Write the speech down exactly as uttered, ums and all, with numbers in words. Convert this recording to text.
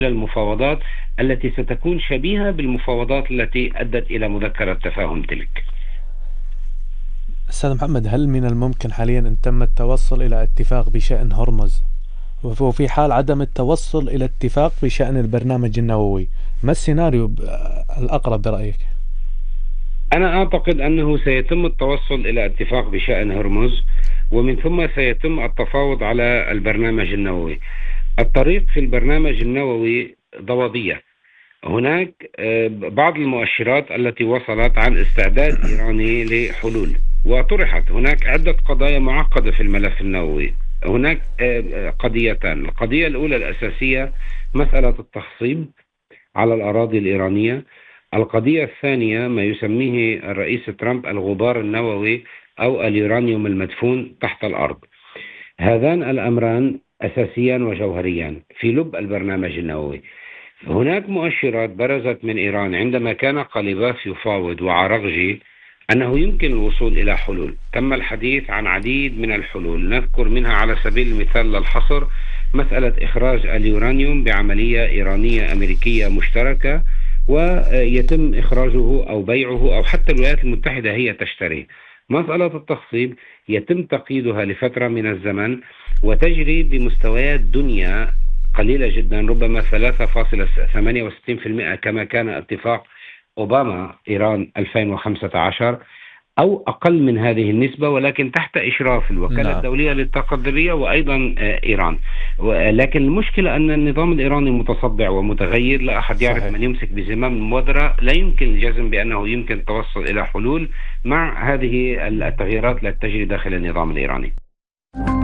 المفاوضات التي ستكون شبيهة بالمفاوضات التي أدت إلى مذكرة تفاهم تلك. أستاذ محمد، هل من الممكن حاليا أن تم التوصل إلى اتفاق بشأن هرمز، وفي حال عدم التوصل إلى اتفاق بشأن البرنامج النووي، ما السيناريو ب- الأقرب برأيك؟ أنا أعتقد أنه سيتم التوصل إلى اتفاق بشأن هرمز، ومن ثم سيتم التفاوض على البرنامج النووي. الطريق في البرنامج النووي ضبابية. هناك آه، بعض المؤشرات التي وصلت عن استعداد إيراني لحلول، وطرحت هناك عدة قضايا معقدة في الملف النووي. هناك آه، قضيتان. القضية الأولى الأساسية مسألة التخصيب على الأراضي الإيرانية. القضية الثانية ما يسميه الرئيس ترامب الغبار النووي أو اليورانيوم المدفون تحت الأرض. هذان الأمران أساسيان وجوهريان في لب البرنامج النووي. هناك مؤشرات برزت من إيران عندما كان قليباف يفاوض وعرغجي أنه يمكن الوصول إلى حلول. تم الحديث عن عديد من الحلول، نذكر منها على سبيل المثال للحصر مسألة إخراج اليورانيوم بعملية إيرانية أمريكية مشتركة، ويتم إخراجه أو بيعه أو حتى الولايات المتحدة هي تشتري. مسألة التخصيب يتم تقييدها لفترة من الزمن وتجري بمستويات دنيا قليلة جدا، ربما ثلاثة فاصلة ثمانية وستين بالمئة كما كان اتفاق أوباما إيران ألفين وخمسة عشر، أو أقل من هذه النسبة، ولكن تحت إشراف الوكالة نعم. الدولية للطاقة الذرية وأيضا آه، إيران. لكن المشكلة أن النظام الإيراني متصدع ومتغير، لا أحد يعرف صحيح. من يمسك بزمام المبادرة. لا يمكن الجزم بأنه يمكن التوصل إلى حلول مع هذه التغييرات التي تجري داخل النظام الإيراني.